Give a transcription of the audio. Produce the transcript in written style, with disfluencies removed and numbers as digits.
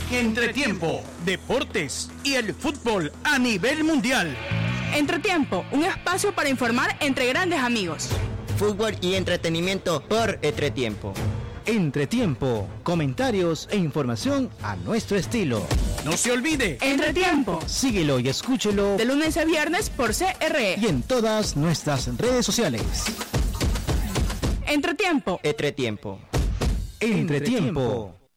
Entretiempo, deportes y el fútbol a nivel mundial. Entretiempo, un espacio para informar entre grandes amigos. Fútbol y entretenimiento por Entretiempo. Entretiempo, comentarios e información a nuestro estilo. No se olvide, Entretiempo. Síguelo y escúchelo De lunes a viernes por CRE. y en todas nuestras redes sociales. Entretiempo. Entretiempo. Entretiempo.